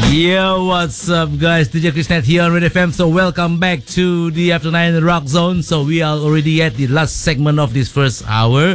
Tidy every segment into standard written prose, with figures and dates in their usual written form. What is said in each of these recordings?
Yo, what's up, guys? DJ Krishnath here on Red FM. So welcome back to the After 9 Rock Zone. So we are already at the last segment of this first hour.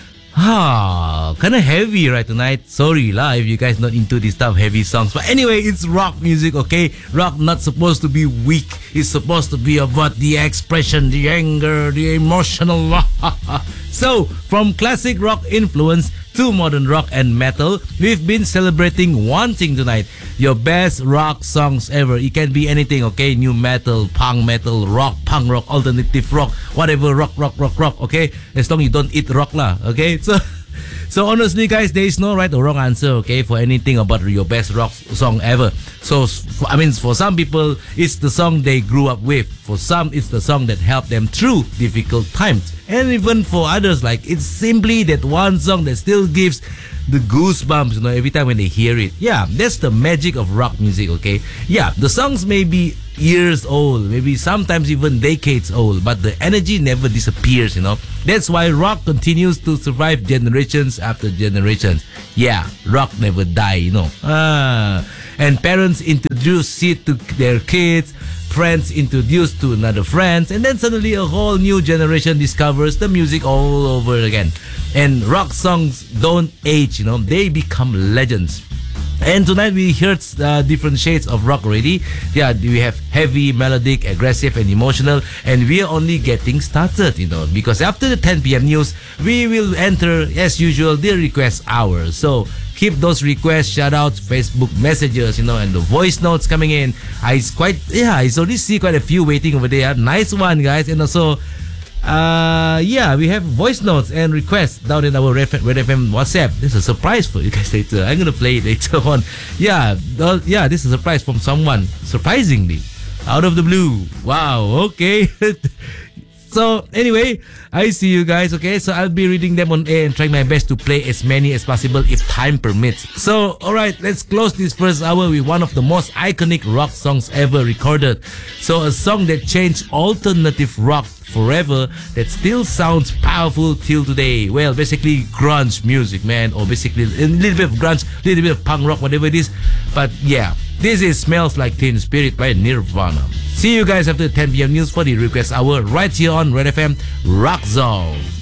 Kind of heavy right tonight. Sorry lah if you guys not into this stuff, heavy songs. But anyway, it's rock music, okay? Rock not supposed to be weak. It's supposed to be about the expression, the anger, the emotional. So, from classic rock influence to modern rock and metal, we've been celebrating one thing tonight. Your best rock songs ever. It can be anything, okay? New metal, punk metal, rock, punk rock, alternative rock, whatever, rock, okay? As long as you don't eat rock lah, okay? So honestly, guys, there is no right or wrong answer, okay, for anything about your best rock song ever. So, for some people, it's the song they grew up with. For some, it's the song that helped them through difficult times. And even for others, like, it's simply that one song that still gives the goosebumps, every time when they hear it. Yeah, that's the magic of rock music, okay? Yeah, the songs may be years old, maybe sometimes even decades old, but the energy never disappears, That's why rock continues to survive generations after generations. Yeah, rock never die, And parents introduce it to their kids, friends introduced to another friends, and then suddenly a whole new generation discovers the music all over again. And rock songs don't age, they become legends. And tonight we heard different shades of rock already. Yeah, we have heavy, melodic, aggressive, and emotional. And we are only getting started, because after the 10 p.m. news, we will enter, as usual, the request hour. So keep those requests, shout-outs, Facebook messages, and the voice notes coming in. I already see quite a few waiting over there. Nice one, guys. And also, we have voice notes and requests down in our Red FM WhatsApp. This is a surprise for you guys later. I'm going to play it later on. This is a surprise from someone, surprisingly, out of the blue. Wow, okay. So anyway, I see you guys, okay? So I'll be reading them on air and trying my best to play as many as possible if time permits. So, alright, let's close this first hour with one of the most iconic rock songs ever recorded. So a song that changed alternative rock forever, that still sounds powerful till today. Well, basically grunge music, man, or basically a little bit of grunge, a little bit of punk rock, whatever it is. But yeah, this is Smells Like Teen Spirit by Nirvana. See you guys after 10 p.m. news for the request hour right here on Red FM Rock Zone.